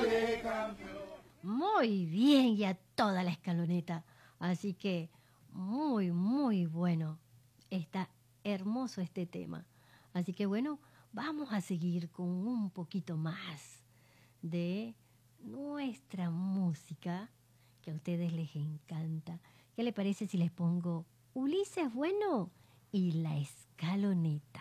Muy bien, y a toda la escaloneta. Así que muy, muy bueno. Está hermoso este tema. Así que bueno, vamos a seguir con un poquito más de nuestra música que a ustedes les encanta. ¿Qué le parece si les pongo Ulises Bueno y la escaloneta?